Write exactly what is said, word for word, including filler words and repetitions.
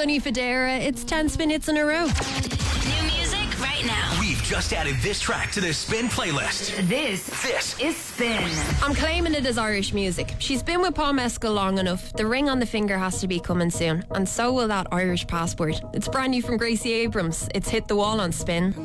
Sonny Fodera. It's ten minutes in a row. New music right now. We've just added this track to the Spin playlist. This, This is Spin. I'm claiming it as Irish music. She's been with Paul Mescal long enough. The ring on the finger has to be coming soon. And so will that Irish passport. It's brand new from Gracie Abrams. It's Hit the Wall on Spin.